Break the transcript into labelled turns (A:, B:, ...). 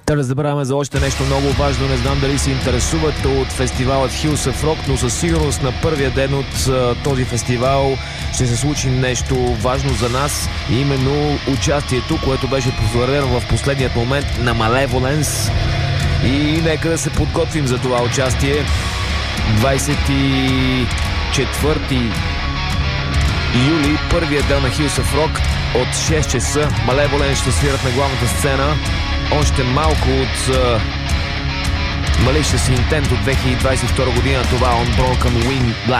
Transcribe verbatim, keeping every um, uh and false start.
A: Да не забравяме за още нещо много важно. Не знам дали се интересувате от фестивалът Hills of Rock, но със сигурност на първия ден от а, този фестивал ще се случи нещо важно за нас. Именно участието, което беше потвърдено в последният момент на Malevolence. И нека да се подготвим за това участие. двадесет и четвърти юли, първият ден на Hills of Rock от шест часа. Malevolence ще свират на главната сцена. Още малко от uh, Malicious Intent от две хиляди двадесет и втора година. Това Unbroken Wing Black.